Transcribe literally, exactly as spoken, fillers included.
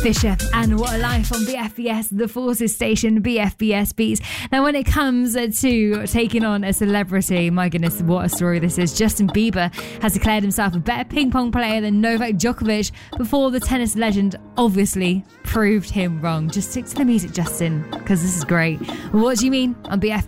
Fisher and What a Life on B F B S, the Forces station, B F B S Beats. Now, when it comes to taking on a celebrity, my goodness, what a story this is. Justin Bieber has declared himself a better ping pong player than Novak Djokovic before the tennis legend obviously proved him wrong. Just stick to the music, Justin, because this is great. What do you mean on B F B S?